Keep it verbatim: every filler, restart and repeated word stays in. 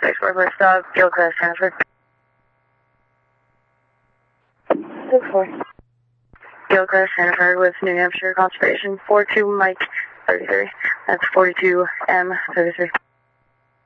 six four four, stop, Gilchrist, transfer. six four. Gilchrist, transfer with New Hampshire Conservation, four two Mike thirty-three. That's forty-two M thirty-three.